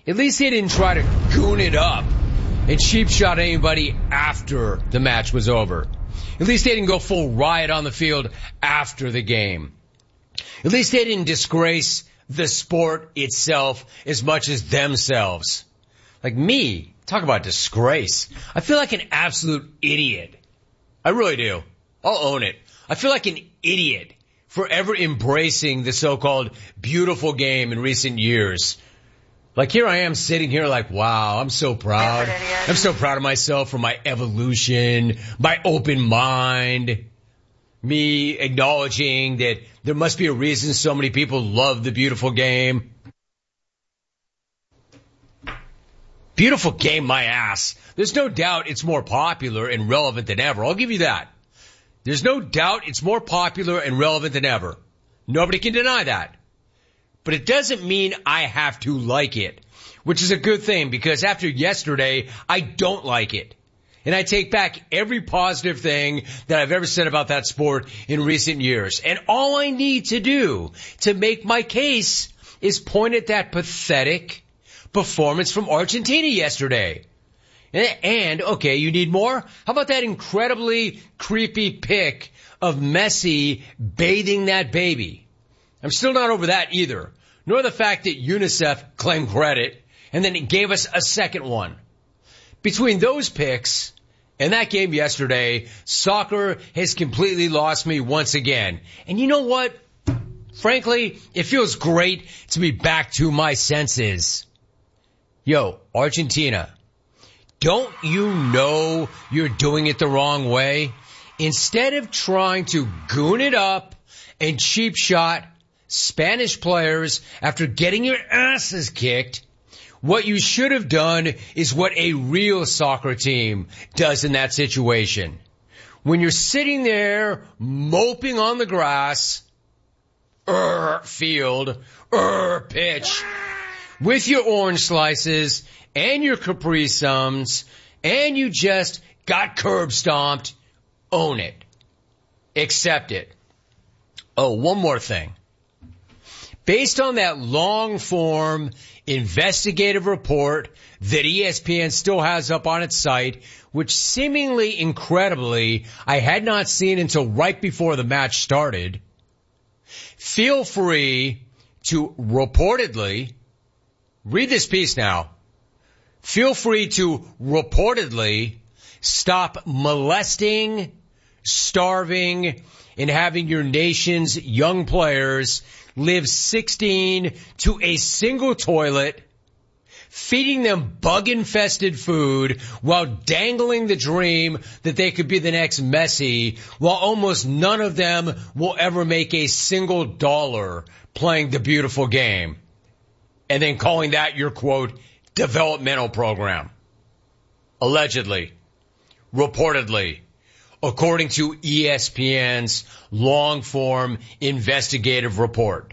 At least they didn't try to goon it up and cheap shot anybody after the match was over. At least they didn't go full riot on the field after the game. At least they didn't disgrace the sport itself as much as themselves. Like me, talk about disgrace. I feel like an absolute idiot. I really do. I'll own it. I feel like an idiot for ever embracing the so-called beautiful game in recent years. Like here I am sitting here like, wow, I'm so proud. I'm so proud of myself for my evolution, my open mind, me acknowledging that there must be a reason so many people love the beautiful game. Beautiful game, my ass. There's no doubt it's more popular and relevant than ever. I'll give you that. There's no doubt it's more popular and relevant than ever. Nobody can deny that. But it doesn't mean I have to like it, which is a good thing because after yesterday, I don't like it. And I take back every positive thing that I've ever said about that sport in recent years. And all I need to do to make my case is point at that pathetic performance from Argentina yesterday. And, okay, you need more? How about that incredibly creepy pic of Messi bathing that baby? I'm still not over that either, nor the fact that UNICEF claimed credit and then it gave us a second one. Between those picks and that game yesterday, soccer has completely lost me once again. And you know what? Frankly, it feels great to be back to my senses. Yo, Argentina, don't you know you're doing it the wrong way? Instead of trying to goon it up and cheap shot Spanish players after getting your asses kicked, what you should have done is what a real soccer team does in that situation. When you're sitting there moping on the grass, field, pitch, with your orange slices and your Capri Suns, and you just got curb stomped, own it. Accept it. Oh, one more thing. Based on that long-form investigative report that ESPN still has up on its site, which seemingly incredibly I had not seen until right before the match started, feel free to reportedly, read this piece now, feel free to reportedly stop molesting, starving, and having your nation's young players live 16 to a single toilet, feeding them bug-infested food while dangling the dream that they could be the next Messi, while almost none of them will ever make a single dollar playing the beautiful game. And then calling that your, quote, developmental program. Allegedly. Reportedly. According to ESPN's long-form investigative report.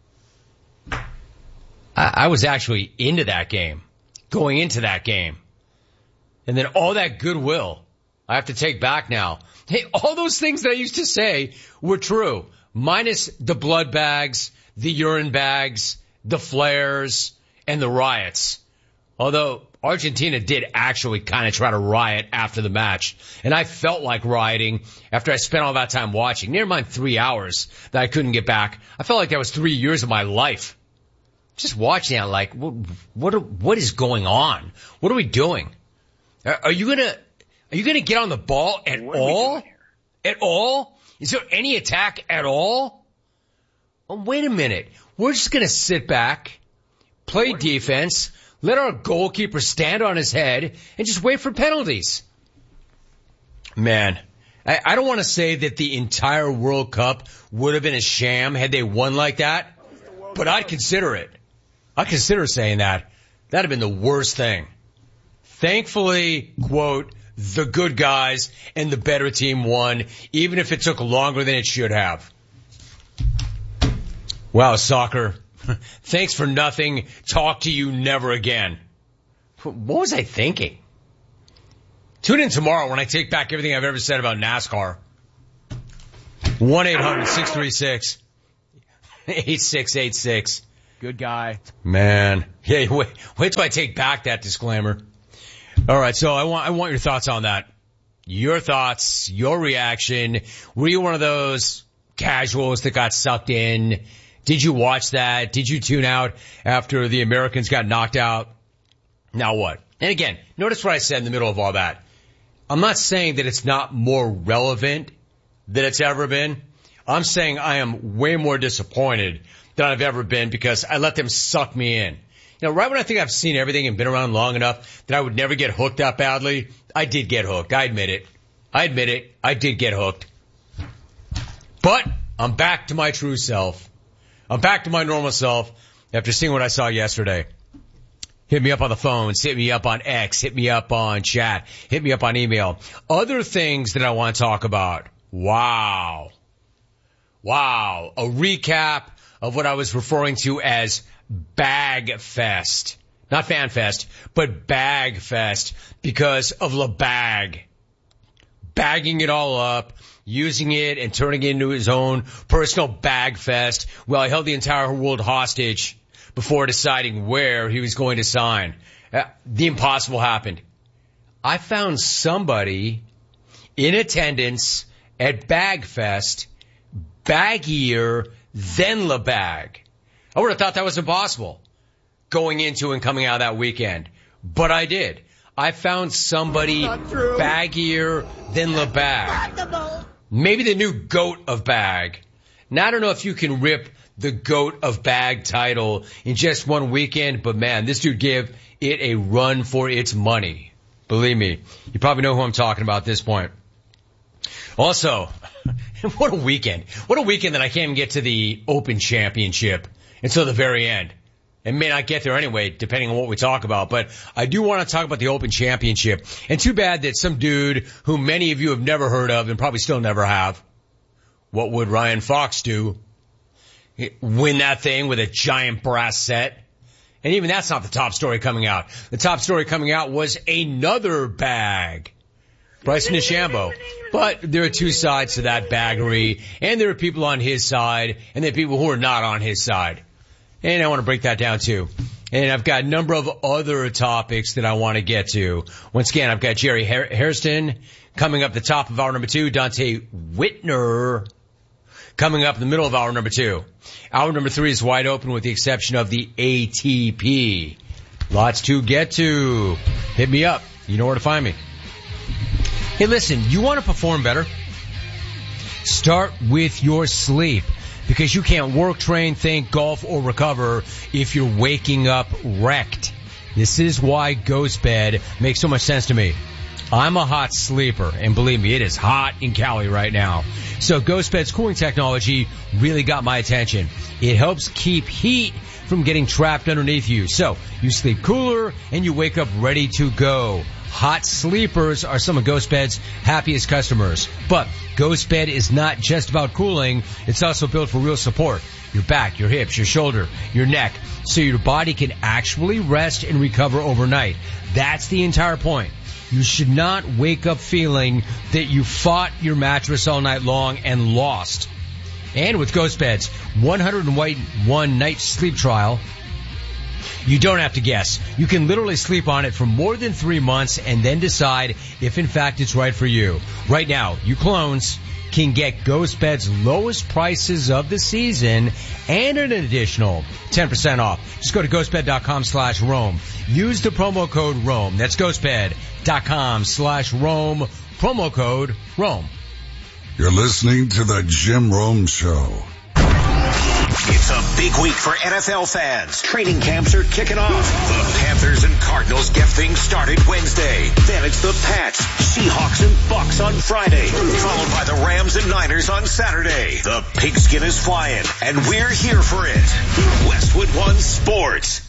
I was actually into that game, going into that game. And then all that goodwill I have to take back now. Hey, all those things that I used to say were true, minus the blood bags, the urine bags, the flares, and the riots. Although Argentina did actually kind of try to riot after the match. And I felt like rioting after I spent all that time watching. Never mind 3 hours that I couldn't get back. I felt like that was 3 years of my life. Just watching that like, what is going on? What are we doing? Are you gonna get on the ball at all? At all? Is there any attack at all? Oh, wait a minute. We're just gonna sit back, play defense, let our goalkeeper stand on his head, and just wait for penalties. Man, I don't want to say that the entire World Cup would have been a sham had they won like that, but I'd consider it. I'd consider saying that. That'd have been the worst thing. Thankfully, quote, the good guys and the better team won, even if it took longer than it should have. Wow, soccer. Thanks for nothing. Talk to you never again. What was I thinking? Tune in tomorrow when I take back everything I've ever said about NASCAR. 1-800-636-8686. Good guy. Man. Yeah, wait till I take back that disclaimer. All right, so I want your thoughts on that. Your thoughts, your reaction. Were you one of those casuals that got sucked in? Did you watch that? Did you tune out after the Americans got knocked out? Now what? And again, notice what I said in the middle of all that. I'm not saying that it's not more relevant than it's ever been. I'm saying I am way more disappointed than I've ever been because I let them suck me in. You know, right when I think I've seen everything and been around long enough that I would never get hooked that badly, I did get hooked. I admit it. I did get hooked. But I'm back to my true self. I'm back to my normal self after seeing what I saw yesterday. Hit me up on the phones, hit me up on X, hit me up on chat, hit me up on email. Other things that I want to talk about. Wow. A recap of what I was referring to as Bag Fest. Not Fan Fest, but Bag Fest because of LeBag. Bagging it all up, using it and turning it into his own personal Bag Fest. Well, he held the entire world hostage before deciding where he was going to sign. The impossible happened. I found somebody in attendance at Bag Fest baggier than LeBag. I would have thought that was impossible going into and coming out of that weekend. But I did. I found somebody baggier than LeBag. Maybe the new GOAT of Bag. Now, I don't know if you can rip the GOAT of Bag title in just one weekend, but man, this dude gave it a run for its money. Believe me, you probably know who I'm talking about at this point. Also, what a weekend. What a weekend that I can't even get to the Open Championship until the very end. And may not get there anyway, depending on what we talk about. But I do want to talk about the Open Championship. And too bad that some dude who many of you have never heard of and probably still never have, what would Ryan Fox do? Win that thing with a giant brass set. And even that's not the top story coming out. The top story coming out was another bag. Bryson DeChambeau. But there are two sides to that baggery, and there are people on his side, and there are people who are not on his side. And I want to break that down too. And I've got a number of other topics that I want to get to. Once again, I've got Jerry Hairston coming up the top of hour number 2, Dante Whitner coming up in the middle of hour number 2. Hour number 3 is wide open with the exception of the ATP. Lots to get to. Hit me up. You know where to find me. Hey, listen, you want to perform better? Start with your sleep, because you can't work, train, think, golf, or recover if you're waking up wrecked. This is why Ghost Bed makes so much sense to me. I'm a hot sleeper, and believe me, it is hot in Cali right now. So Ghost Bed's cooling technology really got my attention. It helps keep heat from getting trapped underneath you. So you sleep cooler and you wake up ready to go. Hot sleepers are some of Ghost Bed's happiest customers. But Ghost Bed is not just about cooling. It's also built for real support. Your back, your hips, your shoulder, your neck, so your body can actually rest and recover overnight. That's the entire point. You should not wake up feeling that you fought your mattress all night long and lost. And with Ghost Bed's 101 night sleep trial, you don't have to guess. You can literally sleep on it for more than 3 months and then decide if in fact it's right for you. Right now, you clones can get Ghost Bed's lowest prices of the season and an additional 10% off. Just go to ghostbed.com/Rome. Use the promo code Rome. That's ghostbed.com/Rome. Promo code Rome. You're listening to the Jim Rome Show. It's a big week for NFL fans. Training camps are kicking off. The Panthers and Cardinals get things started Wednesday. Then it's the Pats, Seahawks, and Bucks on Friday. Followed by the Rams and Niners on Saturday. The pigskin is flying, and we're here for it. Westwood One Sports.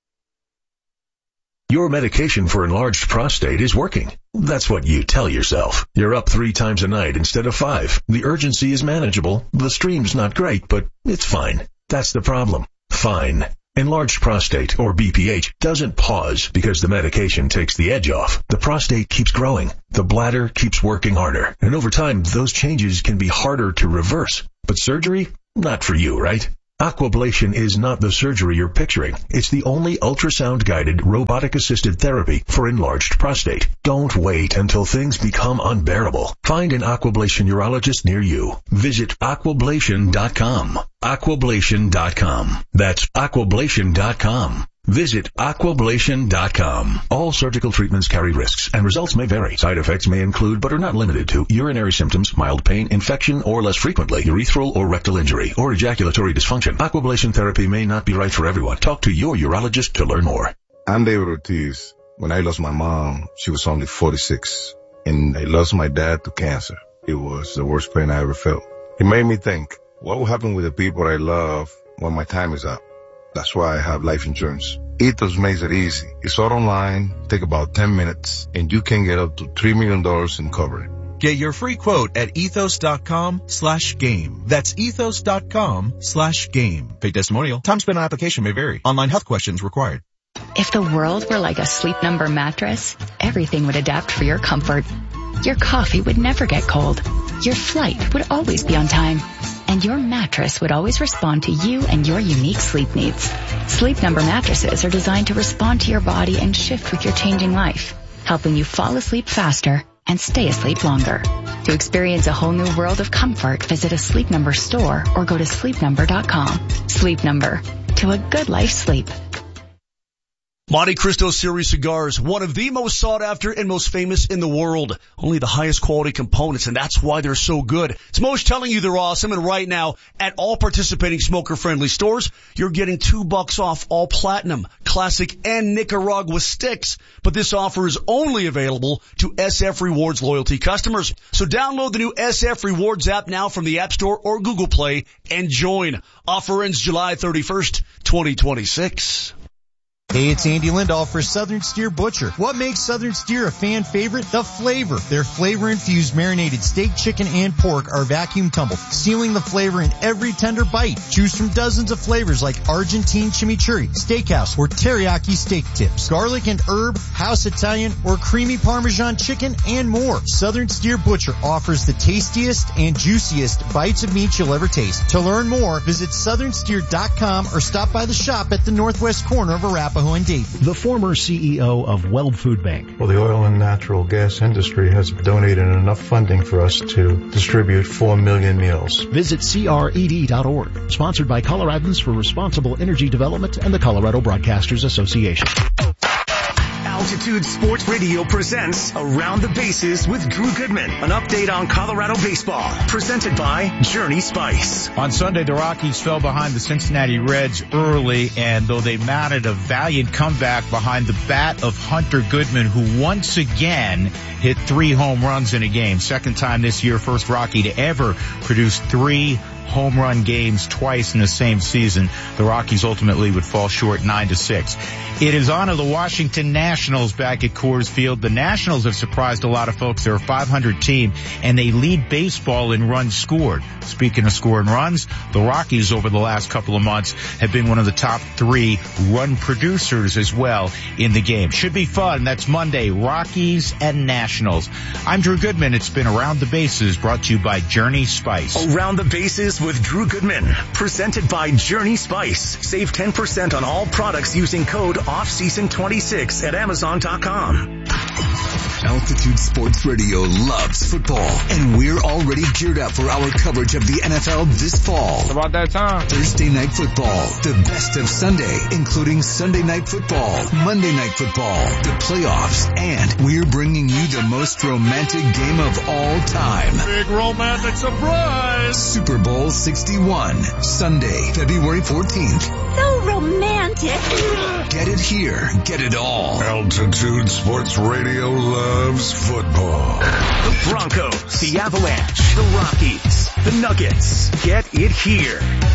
Your medication for enlarged prostate is working. That's what you tell yourself. You're up 3 times a night instead of 5. The urgency is manageable. The stream's not great, but it's fine. That's the problem. Fine. Enlarged prostate, or BPH, doesn't pause because the medication takes the edge off. The prostate keeps growing. The bladder keeps working harder. And over time, those changes can be harder to reverse. But surgery? Not for you, right? Aquablation is not the surgery you're picturing. It's the only ultrasound-guided, robotic-assisted therapy for enlarged prostate. Don't wait until things become unbearable. Find an Aquablation urologist near you. Visit aquablation.com. Aquablation.com. That's aquablation.com. Visit aquablation.com. All surgical treatments carry risks, and results may vary. Side effects may include, but are not limited to, urinary symptoms, mild pain, infection, or less frequently, urethral or rectal injury, or ejaculatory dysfunction. Aquablation therapy may not be right for everyone. Talk to your urologist to learn more. I'm David Ortiz. When I lost my mom, she was only 46, and I lost my dad to cancer. It was the worst pain I ever felt. It made me think, what will happen with the people I love when my time is up? That's why I have life insurance. Ethos makes it easy. It's all online, take about 10 minutes, and you can get up to $3 million in coverage. Get your free quote at ethos.com/game. That's ethos.com/game. Paid testimonial. Time spent on application may vary. Online health questions required. If the world were like a Sleep Number mattress, everything would adapt for your comfort. Your coffee would never get cold. Your flight would always be on time. And your mattress would always respond to you and your unique sleep needs. Sleep Number mattresses are designed to respond to your body and shift with your changing life, helping you fall asleep faster and stay asleep longer. To experience a whole new world of comfort, visit a Sleep Number store or go to sleepnumber.com. Sleep Number. To a good life sleep. Monte Cristo Series cigars, one of the most sought after and most famous in the world. Only the highest quality components, and that's why they're so good. It's Mo's telling you they're awesome, and right now, at all participating smoker-friendly stores, you're getting $2 off all Platinum, Classic, and Nicaragua sticks. But this offer is only available to SF Rewards loyalty customers. So download the new SF Rewards app now from the App Store or Google Play and join. Offer ends July 31st, 2026. Hey, it's Andy Lindahl for Southern Steer Butcher. What makes Southern Steer a fan favorite? The flavor. Their flavor-infused marinated steak, chicken, and pork are vacuum tumbled, sealing the flavor in every tender bite. Choose from dozens of flavors like Argentine chimichurri, steakhouse, or teriyaki steak tips, garlic and herb, house Italian, or creamy Parmesan chicken, and more. Southern Steer Butcher offers the tastiest and juiciest bites of meat you'll ever taste. To learn more, visit southernsteer.com or stop by the shop at the northwest corner of Arapahoe and Dayton. The former CEO of Weld Food Bank. Well, the oil and natural gas industry has donated enough funding for us to distribute 4 million meals. Visit CRED.org. Sponsored by Coloradans for Responsible Energy Development and the Colorado Broadcasters Association. Altitude Sports Radio presents Around the Bases with Drew Goodman. An update on Colorado baseball. Presented by Journey Spice. On Sunday, the Rockies fell behind the Cincinnati Reds early, and though they mounted a valiant comeback behind the bat of Hunter Goodman, who once again hit 3 home runs in a game. Second time this year, first Rocky to ever produce 3 home run games twice in the same season. The Rockies ultimately would fall short 9-6. It is on to the Washington Nationals back at Coors Field. The Nationals have surprised a lot of folks. They're a 500 team, and they lead baseball in runs scored. Speaking of scoring runs, the Rockies over the last couple of months have been one of the top 3 run producers as well in the game. Should be fun. That's Monday, Rockies and Nationals. I'm Drew Goodman. It's been Around the Bases, brought to you by Journey Spice. Around the Bases with Drew Goodman, presented by Journey Spice. Save 10% on all products using code OFFSEASON26 at Amazon.com. Altitude Sports Radio loves football, and we're already geared up for our coverage of the NFL this fall. It's about that time. Thursday Night Football, the best of Sunday, including Sunday Night Football, Monday Night Football, the playoffs, and we're bringing you the most romantic game of all time. Big romantic surprise! Super Bowl 61, Sunday, February 14th. So romantic. Get it here, get it all. Altitude Sports Radio loves football. The Broncos, the Avalanche, the Rockies, the Nuggets. Get it here.